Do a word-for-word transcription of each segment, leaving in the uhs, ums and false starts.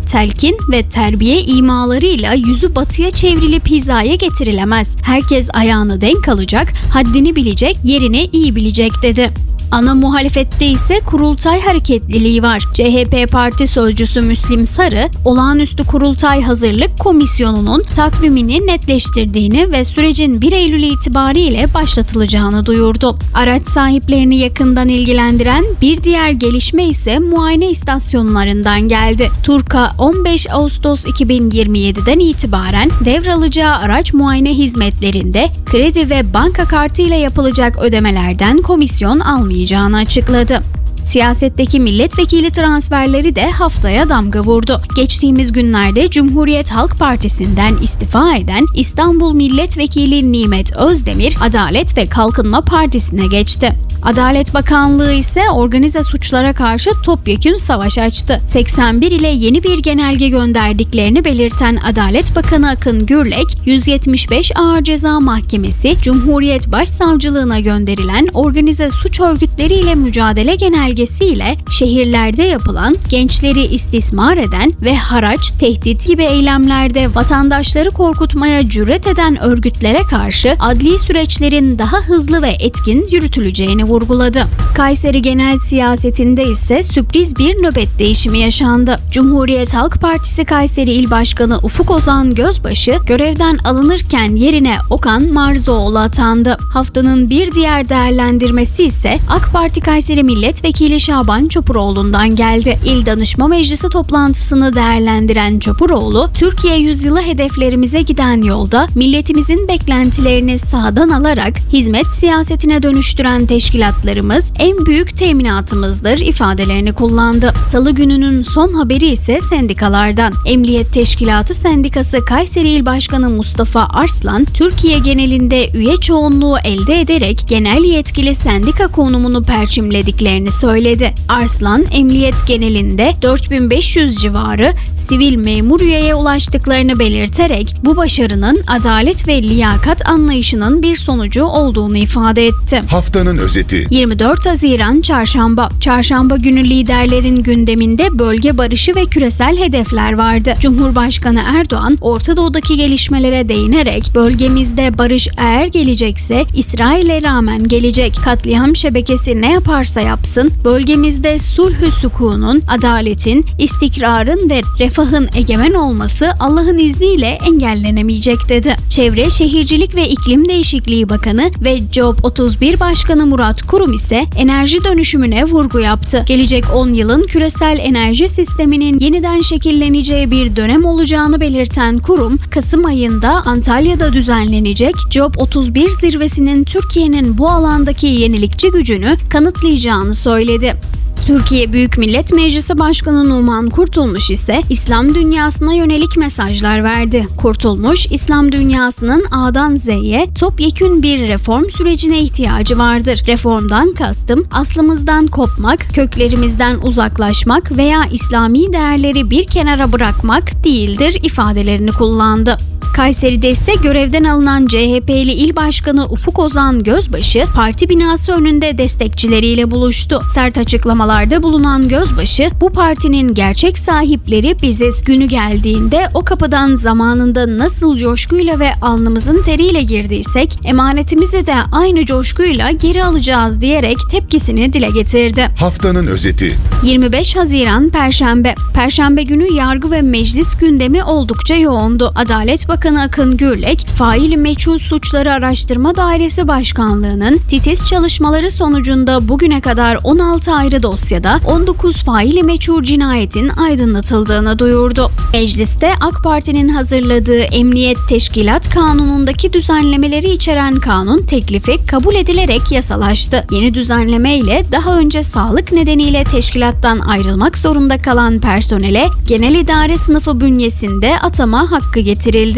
telkin ve terbiye imalarıyla yüzü batıya çevrilip hizaya getirilemez. Herkes ayağını denk alacak, haddini bilecek, yerini iyi bilecek dedi. Ana muhalefette ise kurultay hareketliliği var. C H P Parti Sözcüsü Müslim Sarı, olağanüstü kurultay hazırlık komisyonunun takvimini netleştirdiğini ve sürecin bir Eylül itibariyle başlatılacağını duyurdu. Araç sahiplerini yakından ilgilendiren bir diğer gelişme ise muayene istasyonlarından geldi. TURK'a on beş Ağustos iki bin yirmi yedi'den itibaren devralacağı araç muayene hizmetlerinde kredi ve banka kartıyla yapılacak ödemelerden komisyon almayacak olmayacağını açıkladı. Siyasetteki milletvekili transferleri de haftaya damga vurdu. Geçtiğimiz günlerde Cumhuriyet Halk Partisi'nden istifa eden İstanbul Milletvekili Nimet Özdemir, Adalet ve Kalkınma Partisi'ne geçti. Adalet Bakanlığı ise organize suçlara karşı topyekün savaş açtı. seksen bir ile yeni bir genelge gönderdiklerini belirten Adalet Bakanı Akın Gürlek, yüz yetmiş beş Ağır Ceza Mahkemesi, Cumhuriyet Başsavcılığına gönderilen organize suç örgütleriyle mücadele genelgesiyle şehirlerde yapılan, gençleri istismar eden ve haraç, tehdit gibi eylemlerde vatandaşları korkutmaya cüret eden örgütlere karşı adli süreçlerin daha hızlı ve etkin yürütüleceğini vurguladı. Kayseri genel siyasetinde ise sürpriz bir nöbet değişimi yaşandı. Cumhuriyet Halk Partisi Kayseri İl Başkanı Ufuk Ozan Gözbaşı görevden alınırken yerine Okan Marzoğlu atandı. Haftanın bir diğer değerlendirmesi ise AK Parti Kayseri Milletvekili Şaban Çopuroğlu'ndan geldi. İl Danışma Meclisi toplantısını değerlendiren Çopuroğlu, Türkiye yüzyılı hedeflerimize giden yolda milletimizin beklentilerini sahadan alarak hizmet siyasetine dönüştüren teşkilatlarımız en büyük teminatımızdır ifadelerini kullandı. Salı gününün son haberi ise sendikalardan. Emniyet Teşkilatı Sendikası Kayseri İl Başkanı Mustafa Arslan, Türkiye genelinde üye çoğunluğu elde ederek genel yetkili sendika konumunu perçimlediklerini söyledi. Arslan, emniyet genelinde dört bin beş yüz civarı sivil memur üyeye ulaştıklarını belirterek bu başarının adalet ve liyakat anlayışının bir sonucu olduğunu ifade etti. Haftanın özeti. yirmi dört Haziran Çarşamba. Çarşamba günü liderlerin gündeminde bölge barışı ve küresel hedefler vardı. Cumhurbaşkanı Erdoğan, Orta Doğu'daki gelişmelere değinerek bölgemizde barış eğer gelecekse İsrail'e rağmen gelecek. Katliam şebekesi ne yaparsa yapsın, bölgemizde sulhü sükunun, adaletin, istikrarın ve refahın egemen olması Allah'ın izniyle engellenemeyecek dedi. Çevre, Şehircilik ve İklim Değişikliği Bakanı ve COP otuz bir Başkanı Murat Kurum ise enerji dönüşümüne vurgu yaptı. Gelecek on yılın küresel enerji sisteminin yeniden şekilleneceği bir dönem olacağını belirten Kurum, Kasım ayında Antalya'da düzenlenecek COP otuz bir zirvesinin Türkiye'nin bu alandaki yenilikçi gücünü kanıtlayacağını söyledi. Türkiye Büyük Millet Meclisi Başkanı Numan Kurtulmuş ise İslam dünyasına yönelik mesajlar verdi. Kurtulmuş, İslam dünyasının A'dan Z'ye topyekün bir reform sürecine ihtiyacı vardır. Reformdan kastım aslımızdan kopmak, köklerimizden uzaklaşmak veya İslami değerleri bir kenara bırakmak değildir ifadelerini kullandı. Kayseri'de ise görevden alınan C H P'li İl Başkanı Ufuk Ozan Gözbaşı, parti binası önünde destekçileriyle buluştu. Sert açıklamalarda bulunan Gözbaşı, bu partinin gerçek sahipleri biziz. Günü geldiğinde o kapıdan zamanında nasıl coşkuyla ve alnımızın teriyle girdiysek, emanetimizi de aynı coşkuyla geri alacağız diyerek tepkisini dile getirdi. Haftanın özeti. yirmi beş Haziran Perşembe. Perşembe günü yargı ve meclis gündemi oldukça yoğundu. Adalet Bakanı Akın Gürlek, Faili Meçhul Suçları Araştırma Dairesi Başkanlığı'nın titiz çalışmaları sonucunda bugüne kadar on altı ayrı dosyada on dokuz faili meçhul cinayetin aydınlatıldığını duyurdu. Mecliste AK Parti'nin hazırladığı Emniyet Teşkilat Kanunu'ndaki düzenlemeleri içeren kanun teklifi kabul edilerek yasalaştı. Yeni düzenleme ile daha önce sağlık nedeniyle teşkilattan ayrılmak zorunda kalan personele genel idare sınıfı bünyesinde atama hakkı getirildi.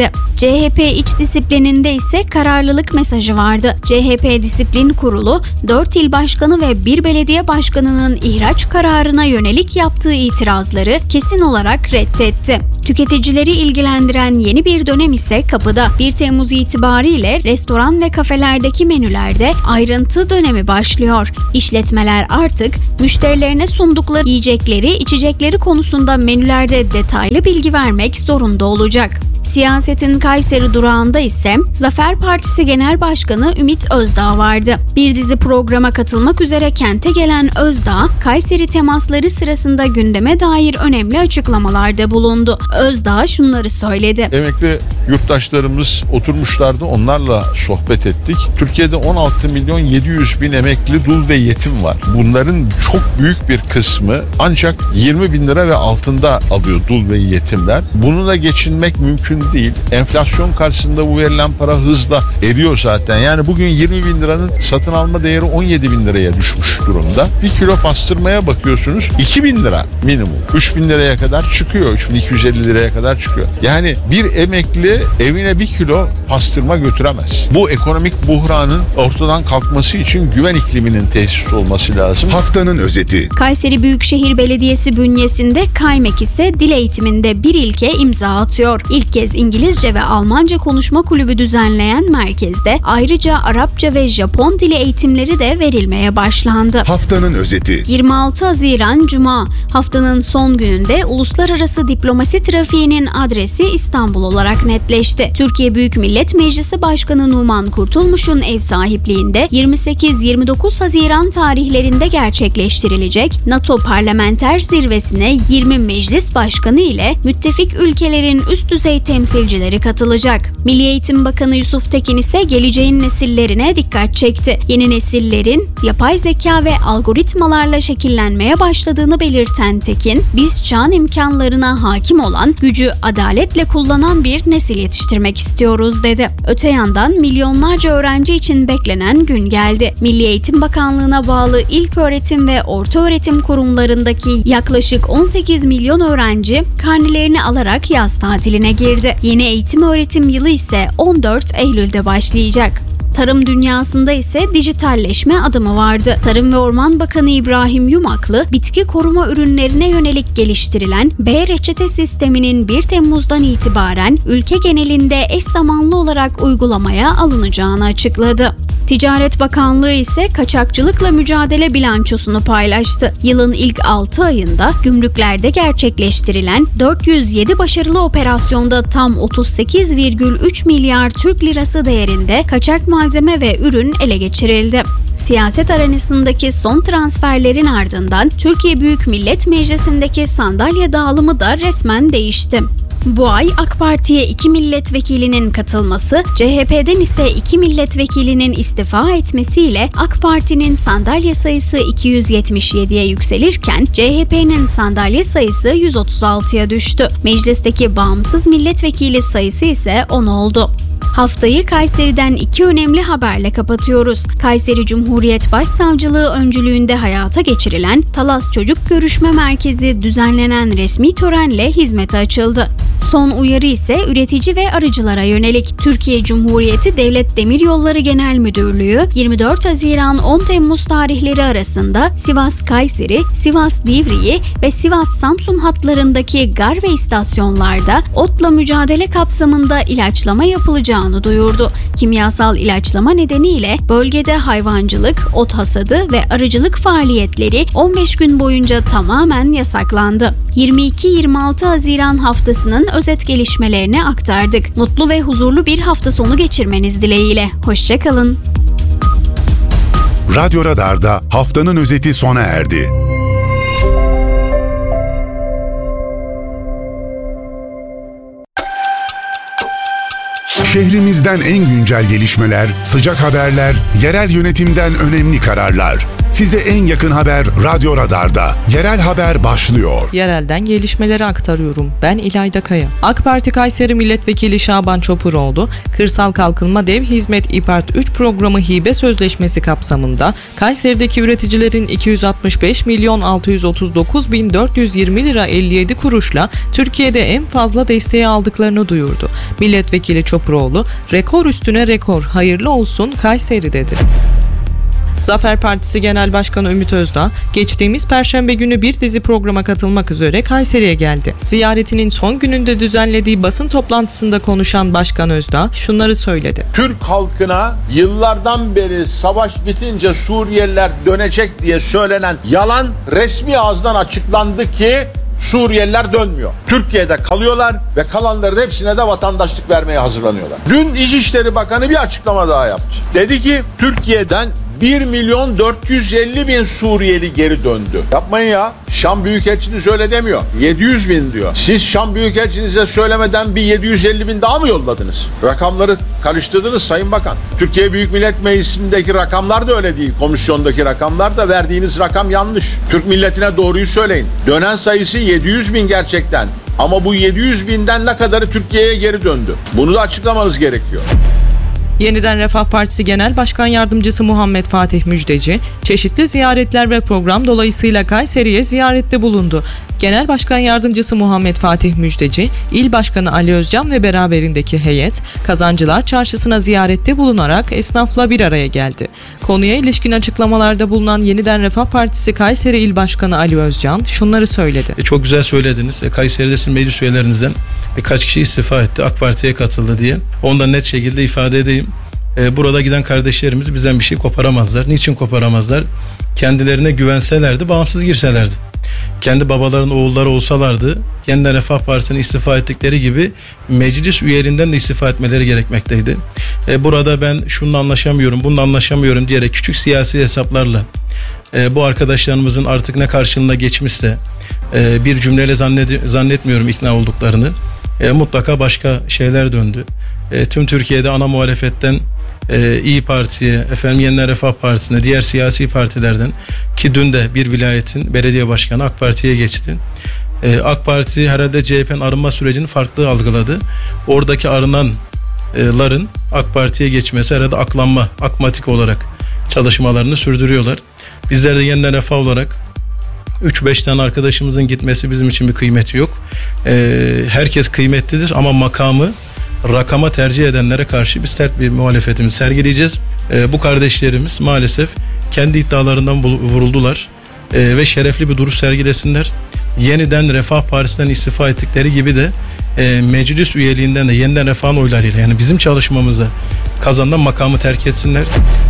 verdi. C H P iç disiplininde ise kararlılık mesajı vardı. C H P Disiplin Kurulu, dört il başkanı ve bir belediye başkanının ihraç kararına yönelik yaptığı itirazları kesin olarak reddetti. Tüketicileri ilgilendiren yeni bir dönem ise kapıda. bir Temmuz itibariyle restoran ve kafelerdeki menülerde ayrıntı dönemi başlıyor. İşletmeler artık müşterilerine sundukları yiyecekleri, içecekleri konusunda menülerde detaylı bilgi vermek zorunda olacak. Siyasetin Kayseri durağında ise Zafer Partisi Genel Başkanı Ümit Özdağ vardı. Bir dizi programa katılmak üzere kente gelen Özdağ, Kayseri temasları sırasında gündeme dair önemli açıklamalarda bulundu. Özdağ şunları söyledi. Emekli yurttaşlarımız oturmuşlardı, onlarla sohbet ettik. Türkiye'de on altı milyon yedi yüz bin emekli dul ve yetim var. Bunların çok büyük bir kısmı ancak yirmi bin lira ve altında alıyor dul ve yetimler. Bununla geçinmek mümkün değil. Enflasyon karşısında bu verilen para hızla eriyor zaten. Yani bugün yirmi bin liranın satın alma değeri on yedi bin liraya düşmüş durumda. Bir kilo pastırmaya bakıyorsunuz iki bin lira minimum. üç bin liraya kadar çıkıyor. üç bin iki yüz elli liraya kadar çıkıyor. Yani bir emekli evine bir kilo pastırma götüremez. Bu ekonomik buhranın ortadan kalkması için güven ikliminin tesis olması lazım. Haftanın özeti. Kayseri Büyükşehir Belediyesi bünyesinde Kaymek ise dil eğitiminde bir ilke imza atıyor. İlk kez İngilizce ve Almanca konuşma kulübü düzenleyen merkezde ayrıca Arapça ve Japon dili eğitimleri de verilmeye başlandı. Haftanın özeti. yirmi altı Haziran Cuma, haftanın son gününde uluslararası diplomasi trafiğinin adresi İstanbul olarak netleşti. Türkiye Büyük Millet Meclisi Başkanı Numan Kurtulmuş'un ev sahipliğinde yirmi sekiz yirmi dokuz Haziran tarihlerinde gerçekleştirilecek NATO Parlamenter Zirvesi'ne yirmi meclis başkanı ile müttefik ülkelerin üst düzey temsilcileri katılacak. Milli Eğitim Bakanı Yusuf Tekin ise geleceğin nesillerine dikkat çekti. Yeni nesillerin yapay zeka ve algoritmalarla şekillenmeye başladığını belirten Tekin, biz çağın imkanlarına hakim olan, gücü adaletle kullanan bir nesil yetiştirmek istiyoruz dedi. Öte yandan milyonlarca öğrenci için beklenen gün geldi. Milli Eğitim Bakanlığı'na bağlı ilköğretim ve ortaöğretim kurumlarındaki yaklaşık on sekiz milyon öğrenci karnelerini alarak yaz tatiline girdi. Yeni eğitim öğretim yılı ise on dört Eylül'de başlayacak. Tarım dünyasında ise dijitalleşme adımı vardı. Tarım ve Orman Bakanı İbrahim Yumaklı, bitki koruma ürünlerine yönelik geliştirilen B-reçete sisteminin bir Temmuz'dan itibaren ülke genelinde eş zamanlı olarak uygulamaya alınacağını açıkladı. Ticaret Bakanlığı ise kaçakçılıkla mücadele bilançosunu paylaştı. Yılın ilk altı ayında gümrüklerde gerçekleştirilen dört yüz yedi başarılı operasyonda tam otuz sekiz virgül üç milyar Türk lirası değerinde kaçak malzeme ve ürün ele geçirildi. Siyaset arenasındaki son transferlerin ardından Türkiye Büyük Millet Meclisi'ndeki sandalye dağılımı da resmen değişti. Bu ay AK Parti'ye iki milletvekilinin katılması, C H P'den ise iki milletvekilinin istifa etmesiyle AK Parti'nin sandalye sayısı iki yüz yetmiş yediye yükselirken C H P'nin sandalye sayısı yüz otuz altıya düştü. Meclisteki bağımsız milletvekili sayısı ise on oldu. Haftayı Kayseri'den iki önemli haberle kapatıyoruz. Kayseri Cumhuriyet Başsavcılığı öncülüğünde hayata geçirilen Talas Çocuk Görüşme Merkezi düzenlenen resmi törenle hizmete açıldı. Son uyarı ise üretici ve arıcılara yönelik. Türkiye Cumhuriyeti Devlet Demiryolları Genel Müdürlüğü yirmi dört Haziran on Temmuz tarihleri arasında Sivas-Kayseri, Sivas-Divriği ve Sivas-Samsun hatlarındaki gar ve istasyonlarda otla mücadele kapsamında ilaçlama yapılacağını duyurdu. Kimyasal ilaçlama nedeniyle bölgede hayvancılık, ot hasadı ve arıcılık faaliyetleri on beş gün boyunca tamamen yasaklandı. yirmi iki yirmi altı Haziran haftasının özet gelişmelerini aktardık. Mutlu ve huzurlu bir hafta sonu geçirmeniz dileğiyle. Hoşça kalın. Radyo Radar'da haftanın özeti sona erdi. Şehrimizden en güncel gelişmeler, sıcak haberler, yerel yönetimden önemli kararlar. Size en yakın haber Radyo Radar'da. Yerel haber başlıyor. Yerelden gelişmeleri aktarıyorum. Ben İlayda Kaya. AK Parti Kayseri Milletvekili Şaban Çopuroğlu, Kırsal Kalkınma Dev Hizmet İPART üç programı hibe sözleşmesi kapsamında Kayseri'deki üreticilerin iki yüz altmış beş milyon altı yüz otuz dokuz bin dört yüz yirmi lira elli yedi kuruşla Türkiye'de en fazla desteği aldıklarını duyurdu. Milletvekili Çopuroğlu, rekor üstüne rekor, hayırlı olsun Kayseri dedi. Zafer Partisi Genel Başkanı Ümit Özdağ, geçtiğimiz Perşembe günü bir dizi programa katılmak üzere Kayseri'ye geldi. Ziyaretinin son gününde düzenlediği basın toplantısında konuşan Başkan Özdağ şunları söyledi. Türk halkına yıllardan beri savaş bitince Suriyeliler dönecek diye söylenen yalan resmi ağızdan açıklandı ki Suriyeliler dönmüyor. Türkiye'de kalıyorlar ve kalanların hepsine de vatandaşlık vermeye hazırlanıyorlar. Dün İçişleri Bakanı bir açıklama daha yaptı. Dedi ki Türkiye'den bir milyon dört yüz elli bin Suriyeli geri döndü. Yapmayın ya. Şam Büyükelçiniz öyle demiyor. yedi yüz bin diyor. Siz Şam Büyükelçinize söylemeden bir yedi yüz elli bin daha mı yolladınız? Rakamları karıştırdınız Sayın Bakan. Türkiye Büyük Millet Meclisi'ndeki rakamlar da öyle değil. Komisyondaki rakamlar da, verdiğiniz rakam yanlış. Türk milletine doğruyu söyleyin. Dönen sayısı yedi yüz bin gerçekten. Ama bu yedi yüz binden ne kadarı Türkiye'ye geri döndü? Bunu da açıklamanız gerekiyor. Yeniden Refah Partisi Genel Başkan Yardımcısı Muhammed Fatih Müjdeci, çeşitli ziyaretler ve program dolayısıyla Kayseri'ye ziyarette bulundu. Genel Başkan Yardımcısı Muhammed Fatih Müjdeci, İl Başkanı Ali Özcan ve beraberindeki heyet, Kazancılar Çarşısı'na ziyarette bulunarak esnafla bir araya geldi. Konuya ilişkin açıklamalarda bulunan Yeniden Refah Partisi Kayseri İl Başkanı Ali Özcan şunları söyledi. E, çok güzel söylediniz. E, Kayseri'de sizin meclis üyelerinizden birkaç kişi istifa etti, AK Parti'ye katıldı diye. Onu da net şekilde ifade edeyim. Ee, burada giden kardeşlerimiz bizden bir şey koparamazlar. Niçin koparamazlar? Kendilerine güvenselerdi, bağımsız girselerdi. Kendi babaların oğulları olsalardı, Yeniden Refah Partisi'ne istifa ettikleri gibi meclis üyeliğinden de istifa etmeleri gerekmekteydi. Ee, burada ben şununla anlaşamıyorum, bununla anlaşamıyorum diyerek küçük siyasi hesaplarla e, bu arkadaşlarımızın artık ne karşılığına geçmişse e, bir cümleyle zannet- zannetmiyorum ikna olduklarını. E, mutlaka başka şeyler döndü. E, tüm Türkiye'de ana muhalefetten e, İYİ Parti'ye, efendim Yeniden Refah Partisi'ne, diğer siyasi partilerden, ki dün de bir vilayetin belediye başkanı AK Parti'ye geçti. E, AK Parti herhalde C H P'nin arınma sürecini farklı algıladı. Oradaki arınanların AK Parti'ye geçmesi herhalde aklanma, akmatik olarak çalışmalarını sürdürüyorlar. Bizler de Yeniden Refah olarak üç beş tane arkadaşımızın gitmesi bizim için bir kıymeti yok. Ee, herkes kıymetlidir ama makamı rakama tercih edenlere karşı bir sert bir muhalefetimizi sergileyeceğiz. Ee, bu kardeşlerimiz maalesef kendi iddialarından vuruldular ee, ve şerefli bir duruş sergilesinler. Yeniden Refah Partisi'nden istifa ettikleri gibi de e, meclis üyeliğinden de Yeniden Refah'ın oylarıyla, yani bizim çalışmamızda kazanılan makamı terk etsinler.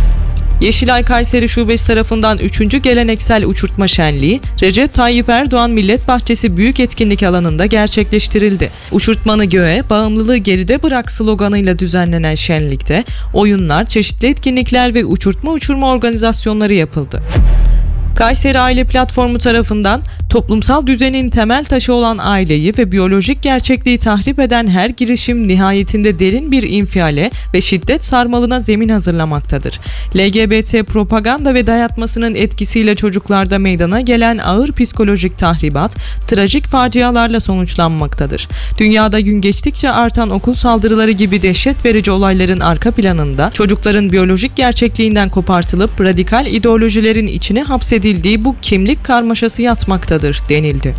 Yeşilay Kayseri Şubesi tarafından üçüncü geleneksel uçurtma şenliği Recep Tayyip Erdoğan Millet Bahçesi Büyük Etkinlik Alanı'nda gerçekleştirildi. Uçurtmanı göğe, bağımlılığı geride bırak sloganıyla düzenlenen şenlikte oyunlar, çeşitli etkinlikler ve uçurtma uçurma organizasyonları yapıldı. Kayseri Aile Platformu tarafından toplumsal düzenin temel taşı olan aileyi ve biyolojik gerçekliği tahrip eden her girişim nihayetinde derin bir infiale ve şiddet sarmalına zemin hazırlamaktadır. L G B T propaganda ve dayatmasının etkisiyle çocuklarda meydana gelen ağır psikolojik tahribat, trajik facialarla sonuçlanmaktadır. Dünyada gün geçtikçe artan okul saldırıları gibi dehşet verici olayların arka planında çocukların biyolojik gerçekliğinden kopartılıp radikal ideolojilerin içine hapsedildiği bu kimlik karmaşası yatmaktadır denildi.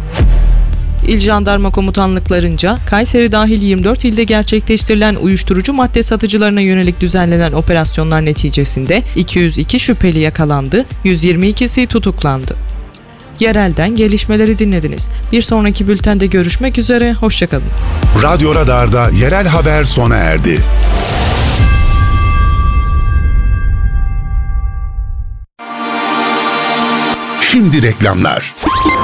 İl Jandarma Komutanlıklarınca Kayseri dahil yirmi dört ilde gerçekleştirilen uyuşturucu madde satıcılarına yönelik düzenlenen operasyonlar neticesinde iki yüz iki şüpheli yakalandı, yüz yirmi ikisi tutuklandı. Yerelden gelişmeleri dinlediniz. Bir sonraki bültende görüşmek üzere, hoşçakalın. Radyo Radar'da yerel haber sona erdi. Şimdi reklamlar.